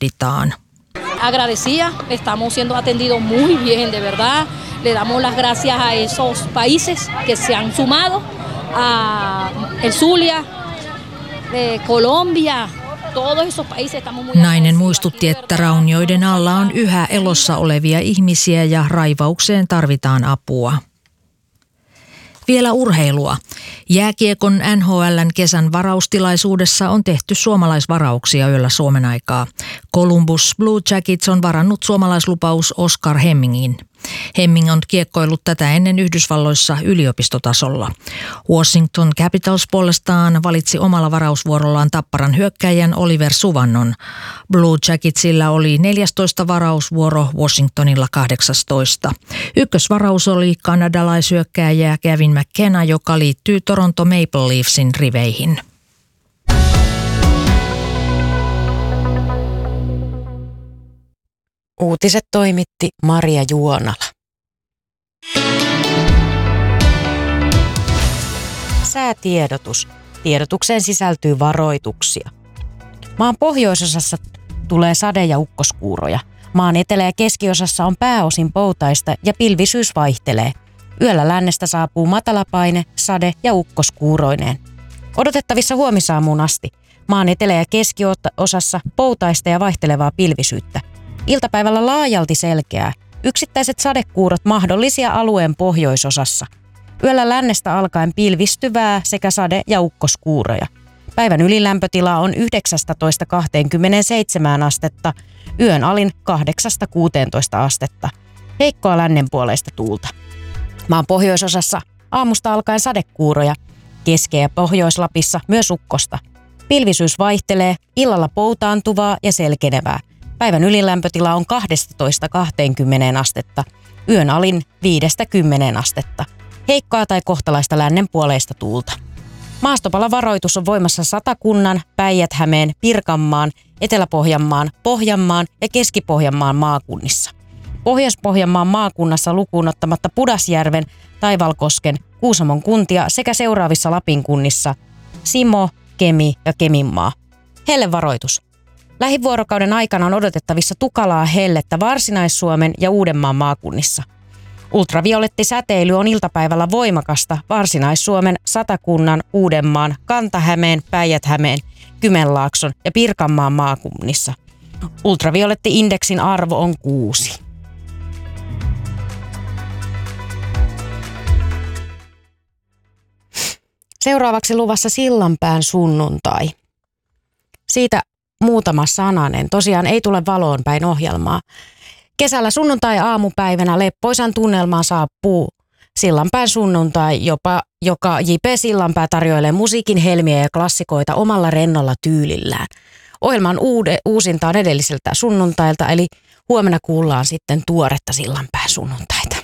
pohditaan. Agradecida, estamos siendo atendidos muy bien, de verdad. Le damos las gracias a esos países que se han sumado, a el Zulia, Colombia, todos esos países estamos muy. Nainen muistutti, että raunioiden alla on yhä elossa olevia ihmisiä ja raivaukseen tarvitaan apua. Vielä urheilua. Jääkiekon NHL:n kesän varaustilaisuudessa on tehty suomalaisvarauksia yöllä Suomen aikaa. Columbus Blue Jackets on varannut suomalaislupaus Oskar Hemmingin. Hemming on kiekkoillut tätä ennen Yhdysvalloissa yliopistotasolla. Washington Capitals puolestaan valitsi omalla varausvuorollaan Tapparan hyökkäjän Oliver Suvannon. Blue Jacketsillä oli 14 varausvuoro, Washingtonilla 18. Ykkösvaraus oli kanadalaishyökkääjä Gavin McKenna, joka liittyy Toronto Maple Leafsin riveihin. Uutiset toimitti Maria Juonala. Säätiedotus. Tiedotukseen sisältyy varoituksia. Maan pohjoisosassa tulee sade- ja ukkoskuuroja. Maan etelä- ja keskiosassa on pääosin poutaista ja pilvisyys vaihtelee. Yöllä lännestä saapuu matalapaine, sade- ja ukkoskuuroineen. Odotettavissa huomisaamuun asti. Maan etelä- ja keskiosassa poutaista ja vaihtelevaa pilvisyyttä. Iltapäivällä laajalti selkeää. Yksittäiset sadekuurot mahdollisia alueen pohjoisosassa. Yöllä lännestä alkaen pilvistyvää sekä sade- ja ukkoskuuroja. Päivän ylilämpötila on 19–27 astetta, yön alin 8–16 astetta. Heikkoa lännenpuoleista tuulta. Maan pohjoisosassa aamusta alkaen sadekuuroja, Keski- ja Pohjois-Lapissa myös ukkosta. Pilvisyys vaihtelee, illalla poutaantuvaa ja selkenevää. Päivän ylilämpötila on 12–20 astetta, yön alin 5–10 astetta. Heikkoa tai kohtalaista lännenpuoleista tuulta. Maastopalavaroitus on voimassa Satakunnan, Päijät-Hämeen, Pirkanmaan, Etelä-Pohjanmaan, Pohjanmaan ja Keski-Pohjanmaan maakunnissa. Pohjois-Pohjanmaan maakunnassa lukuun ottamatta Pudasjärven, Taivalkosken, Kuusamon kuntia sekä seuraavissa Lapin kunnissa Simo, Kemi ja Keminmaa. Hellevaroitus. Lähivuorokauden aikana on odotettavissa tukalaa hellettä Varsinais-Suomen ja Uudenmaan maakunnissa. Ultraviolettisäteily on iltapäivällä voimakasta Varsinais-Suomen, Satakunnan, Uudenmaan, Kanta-Hämeen, Päijät-Hämeen, Kymenlaakson ja Pirkanmaan maakunnissa. Ultravioletti-indeksin arvo on 6. Seuraavaksi luvassa Sillanpään sunnuntai. Siitä muutama sananen. Tosiaan ei tule valoon päin ohjelmaa. Kesällä sunnuntai-aamupäivänä leppoisan tunnelmaan saapuu Sillanpään sunnuntai, joka J.P. Sillanpää tarjoilee musiikin helmiä ja klassikoita omalla rennolla tyylillään. Ohjelman uusinta on edelliseltä sunnuntailta, eli huomenna kuullaan sitten tuoretta Sillanpään sunnuntaita.